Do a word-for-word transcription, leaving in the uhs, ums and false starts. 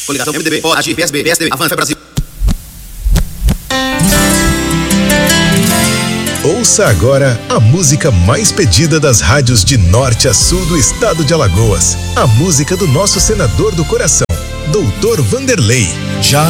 Coligação M D B, P O D, P S B, P S D B, Avança Brasil. Ouça agora a música mais pedida das rádios de norte a sul do estado de Alagoas. A música do nosso senador do coração, doutor Vanderlei. Já